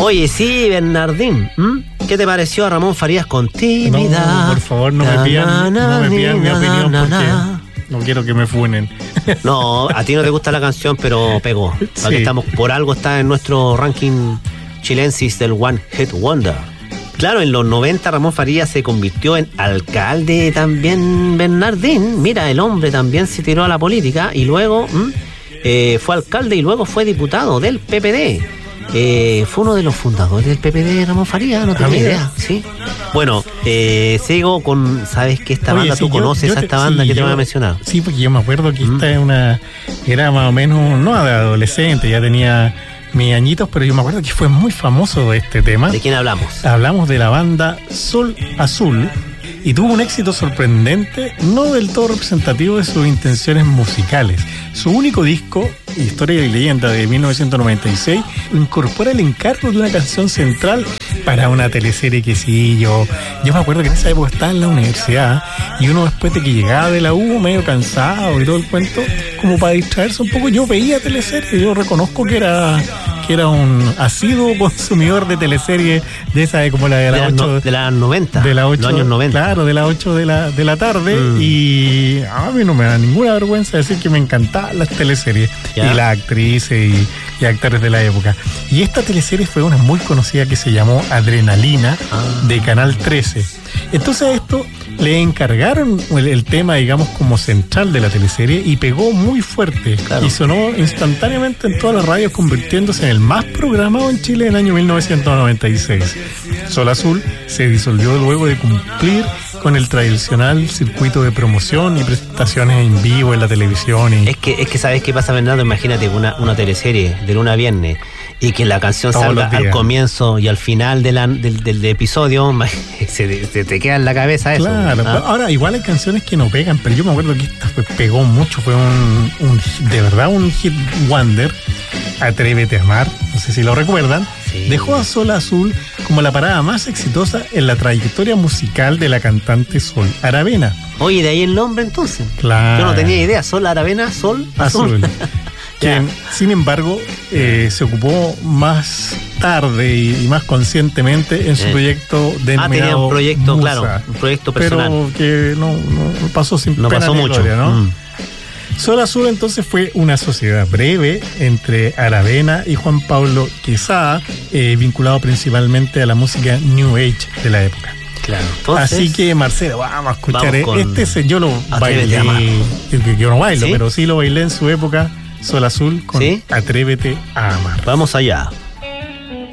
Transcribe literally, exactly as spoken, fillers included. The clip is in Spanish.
Oye, sí, Bernardín, ¿m? ¿Qué te pareció a Ramón Farías con Tímida? No, por favor, no me pidan, no me pidan mi opinión porque no quiero que me funen. No, a ti no te gusta la canción, pero pegó. Sí. Porque estamos, por algo está en nuestro ranking chilensis del One Hit Wonder. Claro, en los noventa Ramón Farías se convirtió en alcalde también, Bernardín. Mira, el hombre también se tiró a la política y luego ¿m? Eh, fue alcalde y luego fue diputado del P P D. Eh, fue uno de los fundadores del P P D, Ramón Farías, no tenía ah, idea. ¿Sí? Bueno, eh, sigo con, ¿sabes qué? Esta Oye, banda, sí, tú yo, conoces yo a te, esta banda sí, que te yo, voy a mencionar. Sí, porque yo me acuerdo que ¿Mm? esta es una, era más o menos, no de adolescente, ya tenía mis añitos, pero yo me acuerdo que fue muy famoso este tema. ¿De quién hablamos? Hablamos de la banda Sol Azul y tuvo un éxito sorprendente, no del todo representativo de sus intenciones musicales. Su único disco, Historia y Leyenda, de mil novecientos noventa y seis, incorpora el encargo de una canción central para una teleserie que sí, yo, yo me acuerdo que en esa época estaba en la universidad y uno después de que llegaba de la U medio cansado y todo el cuento, como para distraerse un poco, yo veía teleseries, yo reconozco que era... que era un asiduo consumidor de teleseries de esa de como la de las ocho de las noventa, de las ocho, los años noventa, claro, de las ocho de la, de la tarde mm. y a mí no me da ninguna vergüenza decir que me encantaban las teleseries ¿Ya? y las actrices y, y actores de la época. Y esta teleserie fue una muy conocida que se llamó Adrenalina ah. de Canal trece. Entonces esto le encargaron el, el tema, digamos, como central de la teleserie y pegó muy fuerte claro. y sonó instantáneamente en todas las radios, convirtiéndose en el más programado en Chile en el año mil novecientos noventa y seis. Sol Azul se disolvió luego de cumplir con el tradicional circuito de promoción y presentaciones en vivo en la televisión. Y... Es que, es que ¿sabes qué pasa, Bernardo? Imagínate una, una teleserie de lunes a viernes y que la canción Todos salga al comienzo y al final de la, del, del episodio, se, se te queda en la cabeza eso. Claro, ¿ah? Ahora igual hay canciones que no pegan, pero yo me acuerdo que esta fue, pegó mucho, fue un, un de verdad un hit wonder. Atrévete a amar, no sé si lo recuerdan, sí. Dejó a Sol Azul como la parada más exitosa en la trayectoria musical de la cantante Sol Aravena. Oye, de ahí el nombre entonces. Claro. Yo no tenía idea, Sol Aravena, Sol Azul. Azul. Quien, sin embargo, eh, se ocupó más tarde y, y más conscientemente en su eh. proyecto denominado Ah, tenía un proyecto, Musa, claro, un proyecto personal. Pero que no, no pasó sin no pena pasó ni mucho. gloria, ¿no? Mm. Sol Azul entonces fue una sociedad breve entre Aravena y Juan Pablo Quesada, eh, vinculado principalmente a la música New Age de la época. Claro. Entonces, así que, Marcelo, vamos a escuchar. Vamos este se, yo lo bailé. Yo, yo no bailo, ¿Sí? pero sí lo bailé en su época. Sol Azul con ¿Sí? Atrévete a amar. Vamos allá.